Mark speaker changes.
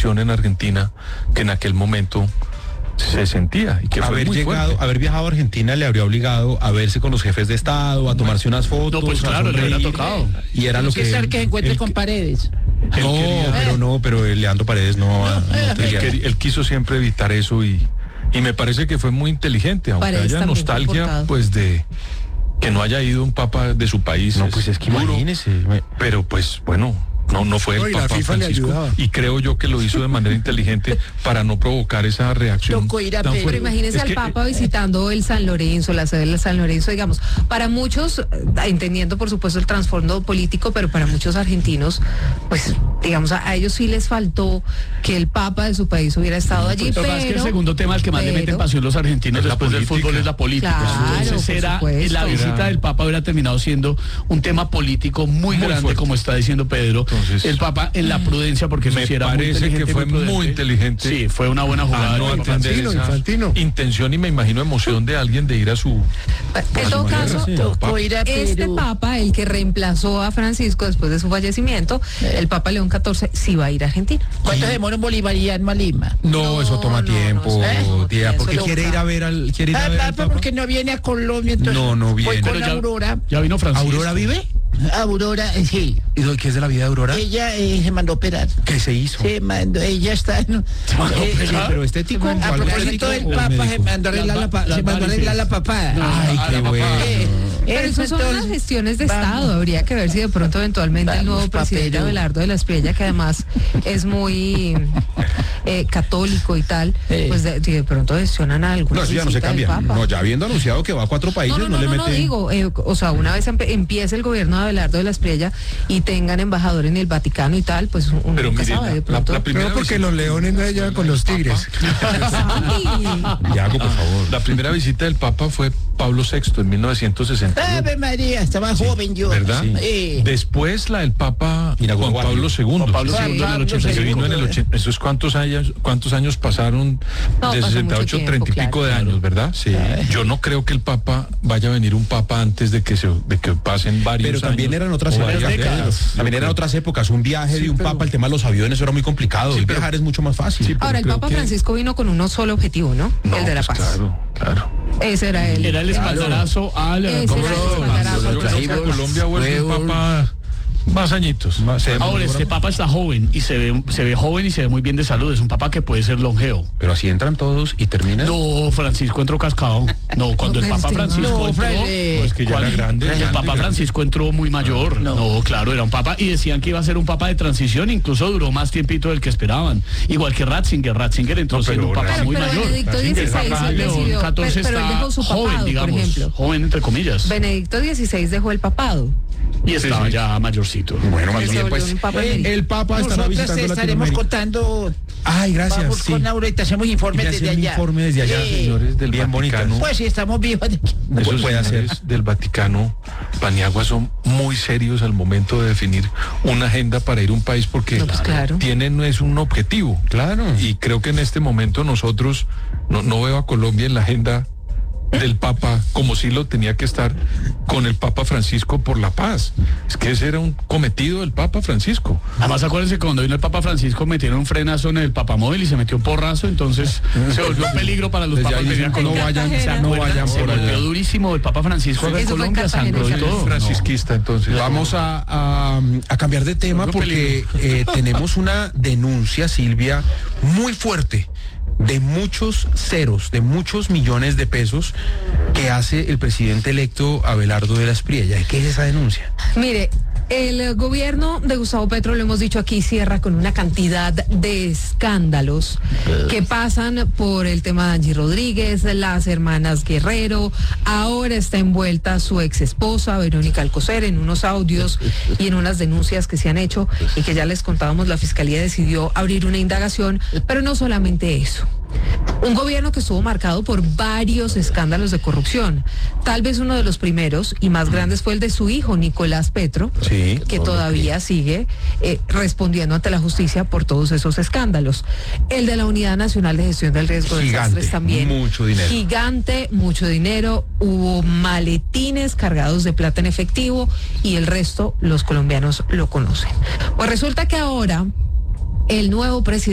Speaker 1: tensión en Argentina que en aquel momento se sentía y que fue muy fuerte.
Speaker 2: Haber viajado a Argentina le habría obligado a verse con los jefes de Estado, a tomarse unas fotos.
Speaker 3: No, pues claro, le habría tocado.
Speaker 2: Y era lo que
Speaker 4: César que se encuentre con Paredes.
Speaker 2: Pero Leandro Paredes
Speaker 1: Él quiso siempre evitar eso y me parece que fue muy inteligente, aunque
Speaker 5: Paredes
Speaker 1: haya nostalgia, pues de que no haya ido un papa de su país.
Speaker 2: No, pues es que
Speaker 1: duro,
Speaker 2: imagínese.
Speaker 1: Pero pues bueno, no fue el Papa Francisco, y creo yo que lo hizo de manera inteligente para no provocar esa reacción tan fuerte.
Speaker 5: Pero imagínese al Papa visitando el San Lorenzo, la sede del San Lorenzo, digamos, para muchos, entendiendo por supuesto el trasfondo político, pero para muchos argentinos, pues digamos, a ellos sí les faltó que el Papa de su país hubiera estado allí,
Speaker 3: Pero
Speaker 5: pero...
Speaker 3: es que el segundo tema al que más le meten pasión los argentinos después del fútbol es la política.
Speaker 5: Claro,
Speaker 3: entonces la visita del Papa hubiera terminado siendo un tema político muy grande, fuerte, como está diciendo Pedro. Entonces, el Papa en la prudencia, porque eso sí era muy inteligente. Me parece que fue muy inteligente. Sí, fue una buena jugada.
Speaker 1: No entender esa intención y me imagino emoción de alguien de ir a su...
Speaker 5: En todo caso, este Papa, el que reemplazó a Francisco después de su fallecimiento, el Papa León XIV, sí va a ir a Argentina.
Speaker 4: ¿Cuánto demora un bolivariano a Lima?
Speaker 2: No, eso toma tiempo, tía, porque quiere ir a ver al
Speaker 4: Papa, porque no viene a Colombia, entonces
Speaker 2: no viene.
Speaker 4: voy con Aurora.
Speaker 3: Ya vino Francisco.
Speaker 2: ¿Aurora vive?
Speaker 4: Aurora, sí.
Speaker 2: ¿Y qué es de la vida de Aurora?
Speaker 4: Ella se mandó a operar.
Speaker 2: ¿Qué se hizo?
Speaker 4: Se mandó, ella está...
Speaker 2: pero estético.
Speaker 4: A propósito del Papa, se mandó a arreglar la papada.
Speaker 2: Ay, qué bueno.
Speaker 5: Pero eso son unas gestiones de Estado. Habría que ver si de pronto eventualmente el nuevo presidente Abelardo de la Espriella, que además es muy católico y tal, pues de pronto gestionan algo.
Speaker 2: No, eso ya no se cambia. No, ya habiendo anunciado que va a 4 países, no le meten...
Speaker 5: No, digo, o sea, una vez empiece el gobierno de Abelardo de la Espriella y tengan embajador en el Vaticano y tal, pues uno nunca sabe de pronto.
Speaker 2: No, porque los leones no llegan con los tigres. Yago, por favor.
Speaker 1: La primera visita del Papa fue Pablo VI en 1960.
Speaker 4: ¡Ave María! Estaba joven yo.
Speaker 1: ¿Verdad?
Speaker 4: Sí.
Speaker 1: Después la del Papa Juan Pablo II.
Speaker 3: Juan Pablo II en el 85.
Speaker 1: ¿Eso es cuántos años pasaron? De 68 a 30 y pico de años, ¿verdad?
Speaker 2: Sí.
Speaker 1: Yo no creo que el Papa vaya a venir un Papa antes de que pasen varios años.
Speaker 2: Pero también eran otras épocas. También eran otras épocas. Un viaje de un Papa, el tema de los aviones era muy complicado. El viajar es mucho más fácil.
Speaker 5: Ahora, el Papa Francisco vino con uno solo objetivo, ¿no? El de la paz.
Speaker 1: Claro.
Speaker 5: Ese era él.
Speaker 3: Era el espaldarazo al...
Speaker 1: Colombia vuelve un Papa más añitos.
Speaker 3: Ahora, este Papa está joven y se ve joven y se ve muy bien de salud. Es un Papa que puede ser longevo.
Speaker 2: Pero así entran todos y terminan.
Speaker 3: No, Francisco entró cascado. No, cuando el Papa Francisco entró...
Speaker 1: es que ya era grande.
Speaker 3: El Papa Francisco entró muy mayor. No, claro, era un Papa y decían que iba a ser un Papa de transición. Incluso duró más tiempito del que esperaban. Igual que Ratzinger. Ratzinger entró siendo un Papa muy mayor.
Speaker 5: Benedicto XVI decidió, pero él dejó su papado,
Speaker 3: joven, digamos,
Speaker 5: por ejemplo.
Speaker 3: Joven entre comillas.
Speaker 5: Benedicto XVI dejó el papado.
Speaker 3: Y estaba ya mayorcito.
Speaker 2: Bueno, más bien, pues el Papa estará visitando
Speaker 4: estaremos contando.
Speaker 2: Ay, gracias.
Speaker 4: Vamos con ahorita, hacemos informes desde allá.
Speaker 2: Informe desde allá, señores del Vaticano.
Speaker 4: Pues sí, estamos vivos.
Speaker 1: Esos señores del Vaticano, Paniagua, son muy serios al momento de definir una agenda para ir a un país porque tienen es un objetivo.
Speaker 2: Claro.
Speaker 1: Y creo que en este momento nosotros no veo a Colombia en la agenda del Papa, como si lo tenía que estar con el Papa Francisco por la paz. Es que ese era un cometido del Papa Francisco.
Speaker 3: Además, acuérdense que cuando vino el Papa Francisco metieron un frenazo en el papamóvil y se metió un porrazo, entonces se volvió un peligro para los papas.
Speaker 2: No vayan
Speaker 3: se
Speaker 2: por allá.
Speaker 3: volvió durísimo el Papa Francisco de Colombia, sangró y todo.
Speaker 1: Francisquista, entonces.
Speaker 2: Vamos a cambiar de tema porque tenemos una denuncia, Silvia, muy fuerte, de muchos ceros, de muchos millones de pesos que hace el presidente electo Abelardo de la Espriella. ¿Qué es esa denuncia?
Speaker 5: Mire, el gobierno de Gustavo Petro, lo hemos dicho aquí, cierra con una cantidad de escándalos que pasan por el tema de Angie Rodríguez, las hermanas Guerrero, ahora está envuelta su ex esposa, Verónica Alcocer, en unos audios y en unas denuncias que se han hecho y que ya les contábamos, la Fiscalía decidió abrir una indagación, pero no solamente eso. Un gobierno que estuvo marcado por varios escándalos de corrupción. Tal vez uno de los primeros y más grandes fue el de su hijo, Nicolás Petro, que todavía sigue respondiendo ante la justicia por todos esos escándalos. El de la Unidad Nacional de Gestión del Riesgo de Desastres también.
Speaker 2: Mucho dinero.
Speaker 5: Gigante, mucho dinero. Hubo maletines cargados de plata en efectivo y el resto los colombianos lo conocen. Pues resulta que ahora el nuevo presidente